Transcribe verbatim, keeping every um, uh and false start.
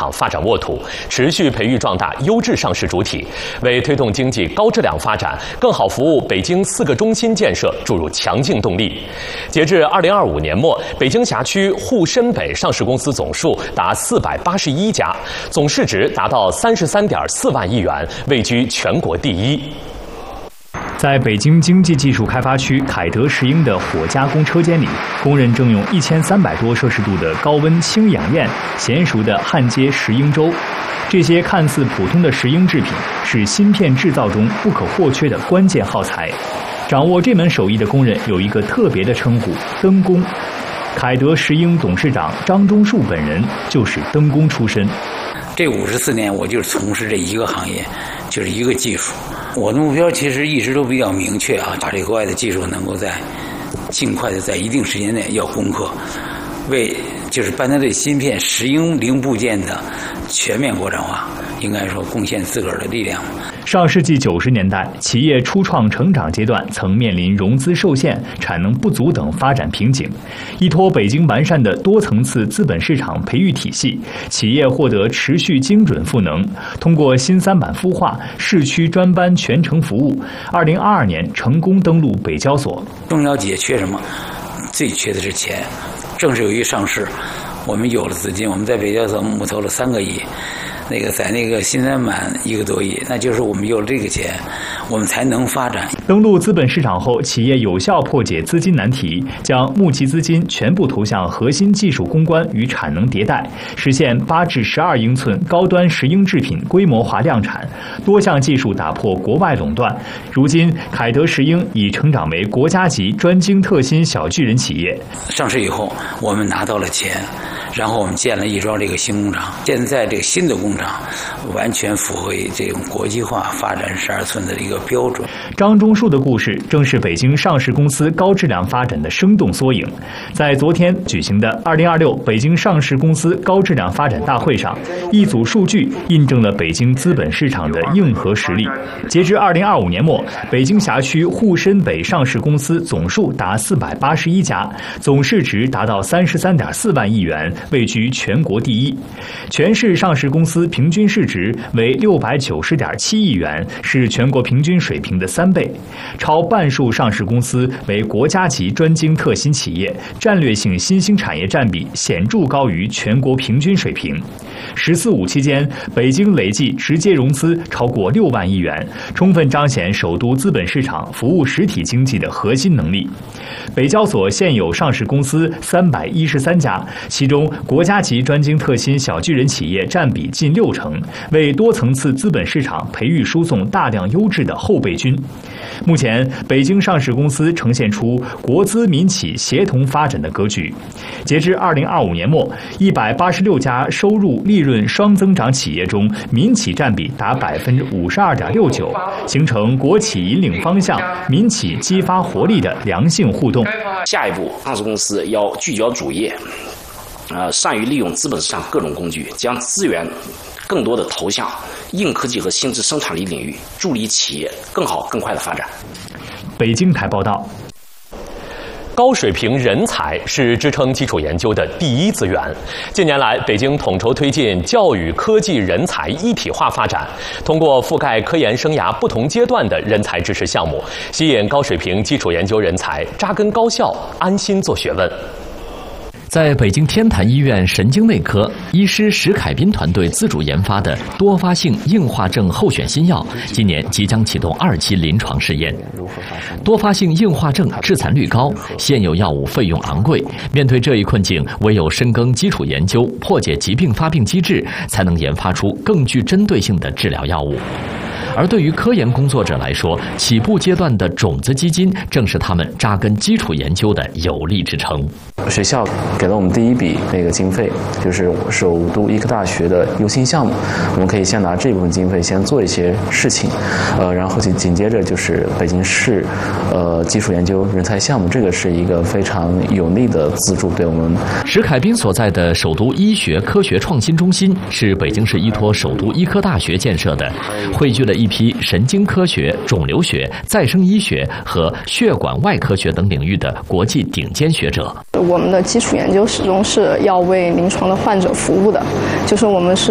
场发展沃土，持续培育壮大优质上市主体，为推动经济高质量发展、更好服务北京四个中心建设注入强劲动力。截至二零二五年末，北京辖区沪深北上市公司总数达四百八十一家，总市值达到三十三点四万亿元，位居全国第一。 在北京经济技术开发区凯德石英的火加工车间里，工人正用一千三百多摄氏度的高温轻氧焰娴熟地焊接石英周。这些看似普通的石英制品是芯片制造中不可或缺的关键耗材。掌握这门手艺的工人有一个特别的称呼——灯工。凯德石英董事长张忠树本人就是灯工出身。 这五十四年，我就是从事这一个行业，就是一个技术。我的目标其实一直都比较明确啊，把这国外的技术能够在尽快的在一定时间内要攻克，为就是半导体芯片石英零部件的全面国产化，应该说贡献自个儿的力量。 上世纪九十年代，企业初创成长阶段曾面临融资受限、产能不足等发展瓶颈。依托北京完善的多层次资本市场培育体系，企业获得持续精准赋能，通过新三板孵化、市区专班全程服务，二零二二年成功登陆北交所。 中小企业缺什么？最缺的是钱。正是由于上市，我们有了资金，我们在北交所募投了三个亿。那个在那个新三板一个多亿，那就是我们有了这个钱，我们才能发展。 登陆资本市场后，企业有效破解资金难题，将募集资金全部投向核心技术攻关与产能迭代，实现八至十二英寸高端石英制品规模化量产，多项技术打破国外垄断。如今，凯德石英已成长为国家级专精特新小巨人企业。 上市以后，我们拿到了钱。然后我们建了亦庄这个新工厂，现在这个新的工厂完全符合这种国际化发展十二寸的一个标准。 张忠树的故事正是北京上市公司高质量发展的生动缩影。在昨天举行的二零二六北京上市公司高质量发展大会上，一组数据印证了北京资本市场的硬核实力。截至二零二五年末，北京辖区沪深北上市公司总数达四百八十一家，总市值达到三十三点四万亿元，位居全国第一。全市上市公司平均市值为六百九十点七亿元，是全国平均水平的三倍。超半数上市公司为国家级专精特新企业，战略性新兴产业占比显著高于全国平均水平。十四五期间，北京累计直接融资超过六万亿元，充分彰显首都资本市场服务实体经济的核心能力。北交所现有上市公司三百一十三家，其中国家级专精特新小巨人企业占比近六成，为多层次资本市场培育输送大量优质的后备军。目前，北京上市公司呈现出国资民企协同发展的格局。截至二零二五年末，一百八十六家收入利润双增长企业中，民企占比达百分之五十二点六九，形成国企引领方向、民企激发活力的良性互动。 下一步，上市公司要聚焦主业，呃，善于利用资本市场各种工具，将资源更多的投向硬科技和新质生产力领域，助力企业更好更快的发展。 北京台报道。 高水平人才是支撑基础研究的第一资源。近年来，北京统筹推进教育科技人才一体化发展，通过覆盖科研生涯不同阶段的人才支持项目，吸引高水平基础研究人才扎根高校，安心做学问。 在北京天坛医院神经内科，医师石凯斌团队自主研发的多发性硬化症候选新药，今年即将启动二期临床试验。多发性硬化症致残率高，现有药物费用昂贵，面对这一困境，唯有深耕基础研究，破解疾病发病机制，才能研发出更具针对性的治疗药物。而对于科研工作者来说，起步阶段的种子基金正是他们扎根基础研究的有力支撑。 学校给了我们第一笔那个经费，就是首都医科大学的优心项目，我们可以先拿这部分经费先做一些事情，呃，然后紧紧接着就是北京市呃基础研究人才项目，这个是一个非常有力的资助对我们。 石凯斌所在的首都医学科学创新中心是北京市依托首都医科大学建设的，汇聚了一批神经科学、肿瘤学、再生医学和血管外科学等领域的国际顶尖学者。 我们的基础研究始终是要为临床的患者服务的，就是我们是